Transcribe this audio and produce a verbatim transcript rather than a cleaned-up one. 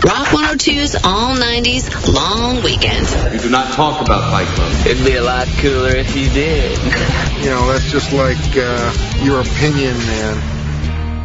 Rock one oh two's all nineties long weekend. You do not talk about Fight Club. It'd be a lot cooler if you did. You know, that's just like uh, your opinion, man.